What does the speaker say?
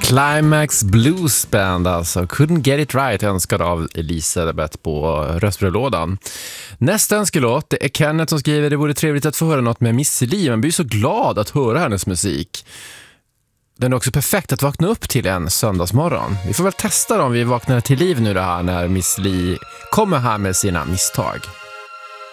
Climax Blues Band alltså. Couldn't Get It Right önskad av Elisabeth på röstbrevlådan. Nästa önskelåt, det är Kenneth som skriver: det vore trevligt att få höra något med Miss Li. Man blir så glad att höra hennes musik. Den är också perfekt att vakna upp till en söndagsmorgon. Vi får väl testa om vi vaknar till liv nu det här när Miss Li kommer här med sina misstag.